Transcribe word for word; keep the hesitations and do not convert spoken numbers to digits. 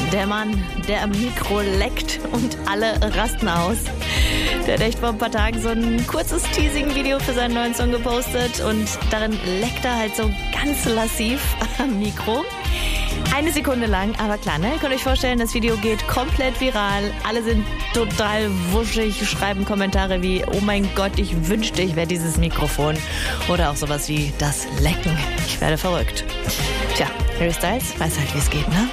Der Mann, der am Mikro leckt und alle rasten aus. Der hat echt vor ein paar Tagen so ein kurzes Teasing-Video für seinen neuen Song gepostet und darin leckt er halt so ganz lassiv am Mikro. Eine Sekunde lang, aber klar, ne? Ihr könnt euch vorstellen, das Video geht komplett viral. Alle sind total wuschig, schreiben Kommentare wie, oh mein Gott, ich wünschte, ich wäre dieses Mikrofon. Oder auch sowas wie, das Lecken. Ich werde verrückt. Tja, Harry Styles weiß halt, wie es geht, ne?